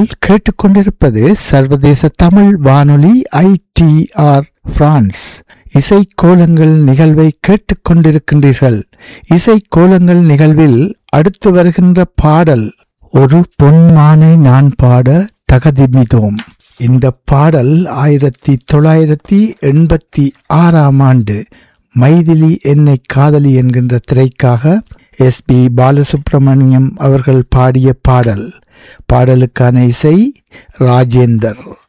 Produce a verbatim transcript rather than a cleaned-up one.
கேட்டுக்கொண்டிருப்பது சர்வதேச தமிழ் வானொலி ஐ டி ஆர் பிரான்ஸ். இசை கோலங்கள் நிகழ்வை கேட்டுக்கொண்டிருக்கின்றீர்கள். இசை கோலங்கள் நிகழ்வில் அடுத்து வருகின்ற பாடல் ஒரு பொன்மானை நான் பாட தகதிமிதோம். இந்த பாடல் ஆயிரத்தி தொள்ளாயிரத்தி எண்பத்தி ஆறாம் ஆண்டு மைதிலி என்னை காதலி என்கின்ற திரைக்காக எஸ் பி பாலசுப்ரமணியம் அவர்கள் பாடிய பாடல். பாடலுக்கான இசை ராஜேந்தர்.